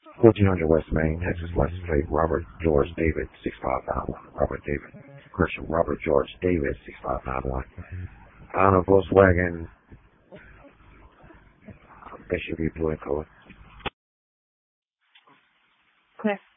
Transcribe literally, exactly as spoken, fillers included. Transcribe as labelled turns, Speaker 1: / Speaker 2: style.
Speaker 1: fourteen hundred West Main, Texas, license plate Robert George David, six five nine one. Robert David. Commercial Robert George David, six five nine one. On a Volkswagen, they should be blue in color.
Speaker 2: Okay.